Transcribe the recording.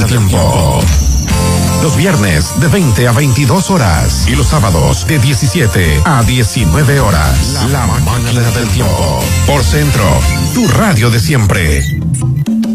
Tiempo. Los viernes de 20 a 22 horas y los sábados de 17 a 19 horas. La máquina del tiempo. Por Centro, tu radio de siempre.